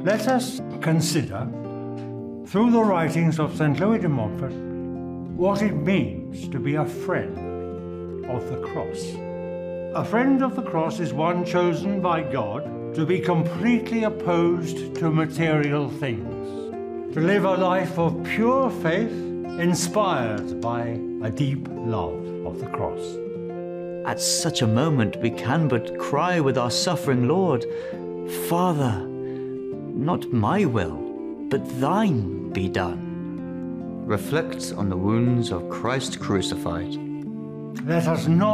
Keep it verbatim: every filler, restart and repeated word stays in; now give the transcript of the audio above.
Let us consider, through the writings of Saint Louis de Montfort, what it means to be a friend of the cross. A friend of the cross is one chosen by God to be completely opposed to material things, to live a life of pure faith inspired by a deep love of the cross. At such a moment we can but cry with our suffering Lord, Father, not my will, but thine be done. Reflect on the wounds of Christ crucified. Let us not